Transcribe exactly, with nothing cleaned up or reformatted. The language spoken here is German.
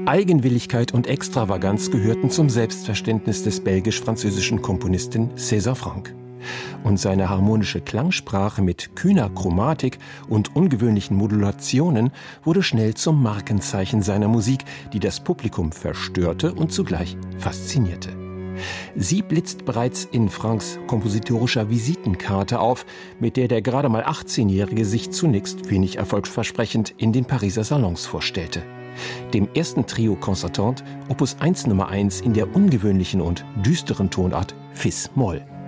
Eigenwilligkeit und Extravaganz gehörten zum Selbstverständnis des belgisch-französischen Komponisten César Franck. Und seine harmonische Klangsprache mit kühner Chromatik und ungewöhnlichen Modulationen wurde schnell zum Markenzeichen seiner Musik, die das Publikum verstörte und zugleich faszinierte. Sie blitzt bereits in Francks kompositorischer Visitenkarte auf, mit der der gerade mal achtzehnjährige sich zunächst wenig erfolgsversprechend in den Pariser Salons vorstellte. Dem ersten Trio Concertante, Opus eins Nummer eins in der ungewöhnlichen und düsteren Tonart Fis-Moll.